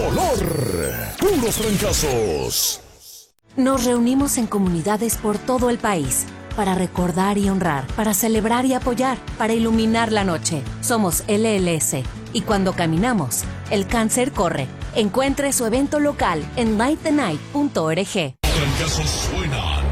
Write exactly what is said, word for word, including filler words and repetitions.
color. Puros trancazos. Nos reunimos en comunidades por todo el país para recordar y honrar, para celebrar y apoyar, para iluminar la noche. Somos L L S y cuando caminamos, el cáncer corre. Encuentre su evento local en light the night punto org. Trancazos suenan